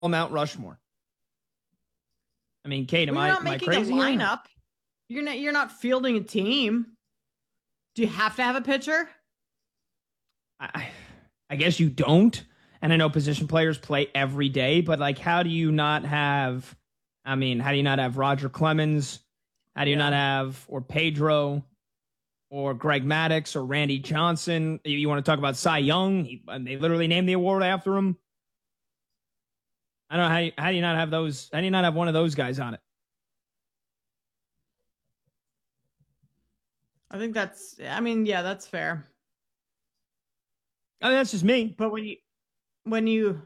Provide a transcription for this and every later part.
Mount Rushmore. I mean, Kate, am I making crazy? A lineup. You're not fielding a team. Do you have to have a pitcher? I guess you don't. And I know position players play every day, but like, how do you not have? I mean, how do you not have Roger Clemens? How do you not have or Pedro or Greg Maddux or Randy Johnson? You want to talk about Cy Young? They literally named the award after him. I don't know how do you not have those? How do you not have one of those guys on it? I think that's. I mean, yeah, that's fair. I mean, that's just me. But when you,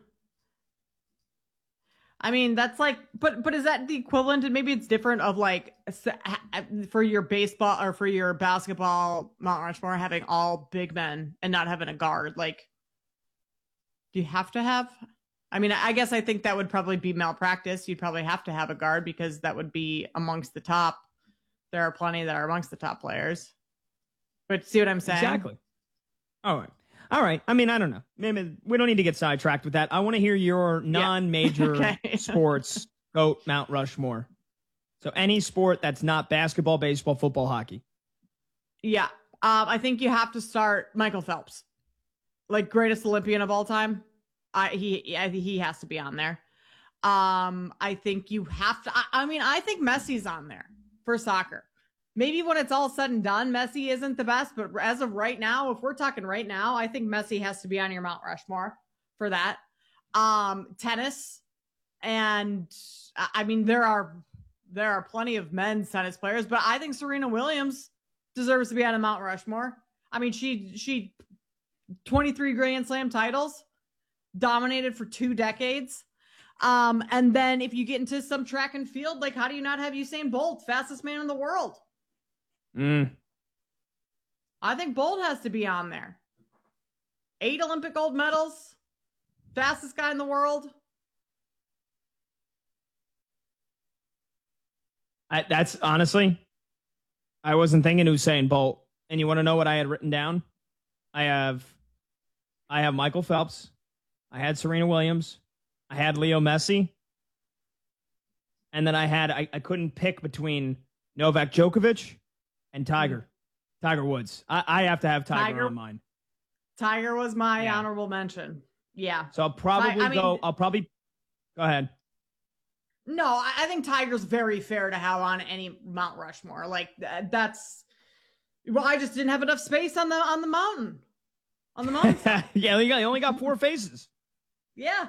I mean, that's like, but is that the equivalent? And maybe it's different of like for your baseball or for your basketball Mount Rushmore having all big men and not having a guard. Like, do you have to have? I mean, I guess I think that would probably be malpractice. You'd probably have to have a guard because that would be amongst the top. There are plenty that are amongst the top players. But see what I'm saying? Exactly. All right. I mean, I don't know. Maybe we don't need to get sidetracked with that. I want to hear your non-major sports GOAT Mount Rushmore. So any sport that's not basketball, baseball, football, hockey. Yeah. I think you have to start Michael Phelps. Like greatest Olympian of all time. He has to be on there. I think you have to. I think Messi's on there for soccer. Maybe when it's all said and done, Messi isn't the best, but as of right now, if we're talking right now, I think Messi has to be on your Mount Rushmore for that. Tennis, and I mean there are plenty of men's tennis players, but I think Serena Williams deserves to be on a Mount Rushmore. I mean, she 23 Grand Slam titles, dominated for 2 decades. And then if you get into some track and field, like how do you not have Usain Bolt, fastest man in the world? I think Bolt has to be on there. 8 Olympic gold medals, fastest guy in the world. That's honestly, I wasn't thinking Usain Bolt. And you want to know what I had written down? I have Michael Phelps. I had Serena Williams. I had Leo Messi. And then I couldn't pick between Novak Djokovic and Tiger Woods. I have to have Tiger on mine. Tiger was my honorable mention. Yeah. So I'll probably go ahead. No, I think Tiger's very fair to have on any Mount Rushmore. Like that's, well, I just didn't have enough space on the mountain. On the mountain. Yeah, he only got 4 faces. Yeah.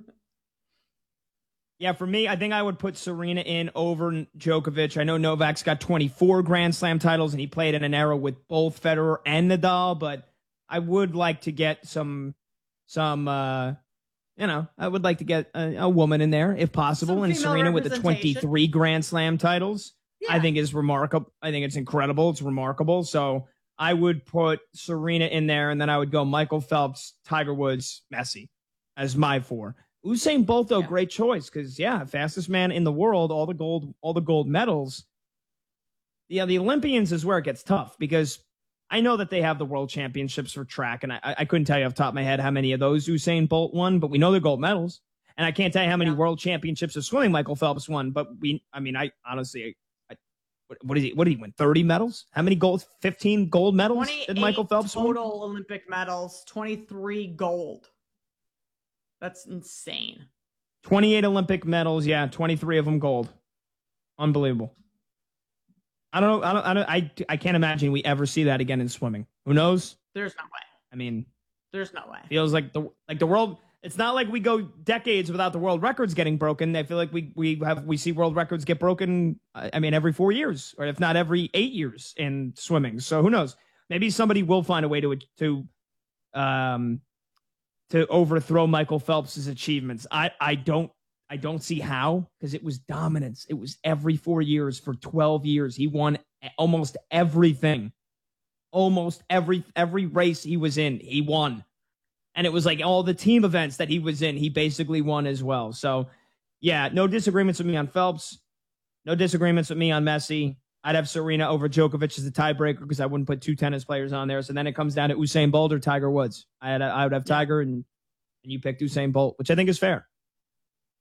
Yeah, for me, I think I would put Serena in over Djokovic. I know Novak's got 24 Grand Slam titles, and he played in an era with both Federer and Nadal, but I would like to get some I would like to get a woman in there, if possible, and Serena with the 23 Grand Slam titles, I think is remarkable. I think it's incredible. It's remarkable. So I would put Serena in there, and then I would go Michael Phelps, Tiger Woods, Messi as my 4. Usain Bolt, though, great choice because, fastest man in the world, all the gold medals. Yeah, the Olympians is where it gets tough because I know that they have the world championships for track, and I couldn't tell you off the top of my head how many of those Usain Bolt won, but we know they're gold medals. And I can't tell you how many world championships of swimming Michael Phelps won, but I honestly, what did he win? 30 medals? How many 15 gold medals did Michael Phelps win? Total Olympic medals, 23 gold. That's insane. 28 Olympic medals, 23 of them gold. Unbelievable. I can't imagine we ever see that again in swimming. Who knows? There's no way. I mean, there's no way. Feels like the world. It's not like we go decades without the world records getting broken. I feel like we see world records get broken. I mean, every 4 years, or if not every 8 years in swimming. So who knows? Maybe somebody will find a way to overthrow Michael Phelps' achievements. I don't see how, because it was dominance. It was every 4 years for 12 years. He won almost everything. Almost every race he was in, he won. And it was like all the team events that he was in, he basically won as well. So, no disagreements with me on Phelps. No disagreements with me on Messi. I'd have Serena over Djokovic as the tiebreaker because I wouldn't put 2 tennis players on there. So then it comes down to Usain Bolt or Tiger Woods. I would have Tiger, and you picked Usain Bolt, which I think is fair.